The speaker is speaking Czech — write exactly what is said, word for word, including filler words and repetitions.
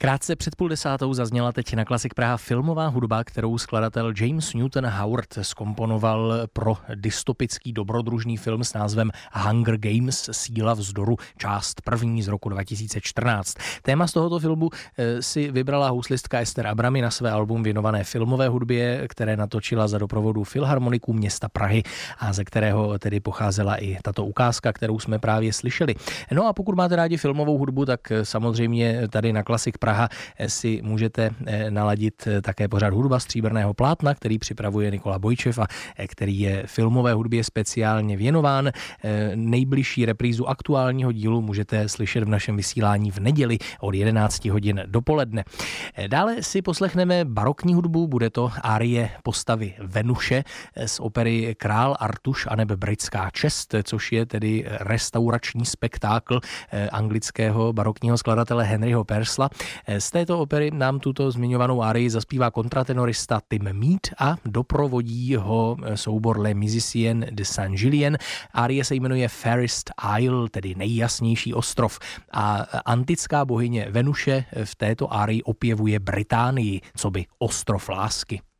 Krátce před půl desátou zazněla teď na Klasik Praha filmová hudba, kterou skladatel James Newton Howard zkomponoval pro dystopický dobrodružný film s názvem Hunger Games – Síla vzdoru, část první z roku dva tisíce čtrnáct. Téma z tohoto filmu si vybrala houslistka Ester Abramy na své album věnované filmové hudbě, které natočila za doprovodu Filharmoniků města Prahy a ze kterého tedy pocházela i tato ukázka, kterou jsme právě slyšeli. No a pokud máte rádi filmovou hudbu, tak samozřejmě tady na Klasik Praha si můžete naladit také pořad Hudba stříbrného plátna, který připravuje Nikola Bojčev a který je filmové hudbě speciálně věnován. Nejbližší reprízu aktuálního dílu můžete slyšet v našem vysílání v neděli od jedenácti hodin dopoledne. Dále si poslechneme barokní hudbu, bude to árie postavy Venuše z opery Král Artuš aneb Britská čest, což je tedy restaurační spektákl anglického barokního skladatele Henryho Purcella. Z této opery nám tuto zmiňovanou árii zaspívá kontratenorista Tim Mead a doprovodí ho soubor Les Musiciens de Saint-Julien. Árie se jmenuje Fairest Isle, tedy nejjasnější ostrov. A antická bohyně Venuše v této árii opěvuje Británii, coby ostrov lásky.